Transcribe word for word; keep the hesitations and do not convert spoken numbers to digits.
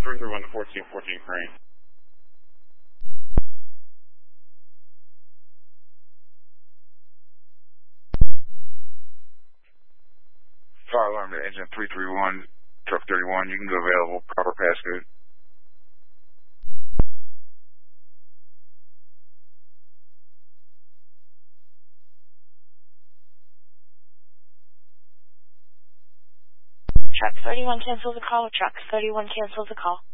three three one to fourteen fourteen Crane. Fire alarm to engine three three one, truck thirty-one. You can go available. Proper passcode. Truck thirty-one cancels the call. Truck thirty-one cancels the call.